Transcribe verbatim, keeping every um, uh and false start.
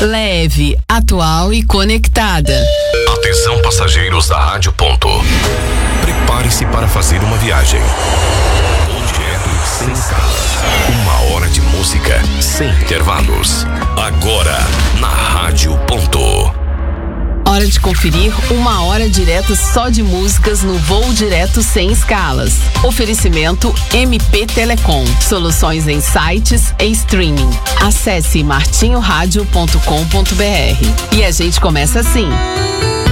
Leve, atual e conectada. Atenção, passageiros da Rádio Ponto. Prepare-se para fazer uma viagem. Direto sem escalas. Uma hora de música sem intervalos. Agora, na Rádio Ponto. Hora de conferir uma hora direta só de músicas no Voo Direto Sem Escalas. Oferecimento M P Telecom. Soluções em sites e streaming. Acesse martinho rádio ponto com ponto br. E a gente começa assim.